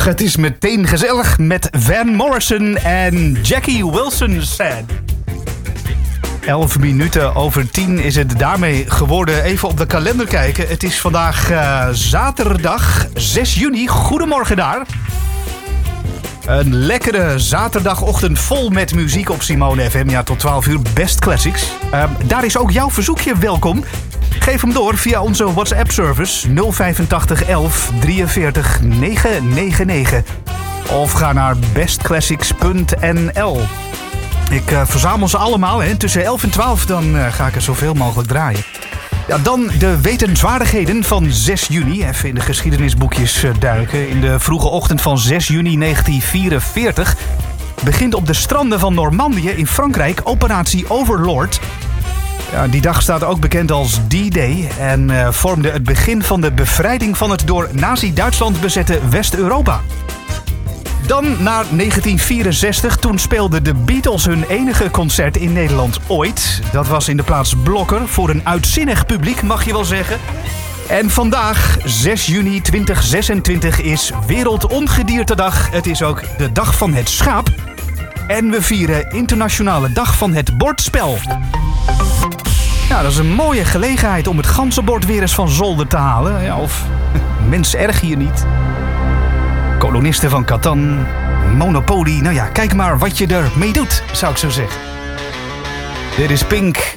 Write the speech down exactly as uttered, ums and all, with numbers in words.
Het is meteen gezellig met Van Morrison en Jackie Wilson Said. Elf minuten over tien is het daarmee geworden. Even op de kalender kijken. Het is vandaag uh, zaterdag zes juni. Goedemorgen daar. Een lekkere zaterdagochtend vol met muziek op Simone F M. Ja, tot twaalf uur Best Classics. Uh, daar is ook jouw verzoekje welkom. Geef hem door via onze WhatsApp-service nul vijfentachtig elf drieënveertig negenhonderdnegenennegentig. Of ga naar bestclassics punt n l. Ik uh, verzamel ze allemaal. Hè. Tussen elf en twaalf dan uh, ga ik er zoveel mogelijk draaien. Ja, dan de wetenswaardigheden van zes juni. Even in de geschiedenisboekjes uh, duiken. In de vroege ochtend van zes juni negentien vierenveertig... begint op de stranden van Normandië in Frankrijk Operatie Overlord. Ja, die dag staat ook bekend als D-Day en uh, vormde het begin van de bevrijding van het door Nazi-Duitsland bezette West-Europa. Dan naar negentien vierenzestig, toen speelden de Beatles hun enige concert in Nederland ooit. Dat was in de plaats Blokker, voor een uitzinnig publiek mag je wel zeggen. En vandaag, zes juni tweeduizend zesentwintig, is Wereldongediertedag. Het is ook de dag van het schaap. En we vieren Internationale Dag van het Bordspel. Nou, dat is een mooie gelegenheid om het ganzenbord weer eens van zolder te halen. Ja, of mens erg hier niet. Kolonisten van Catan, Monopoly. Nou ja, kijk maar wat je ermee doet, zou ik zo zeggen. Dit is Pink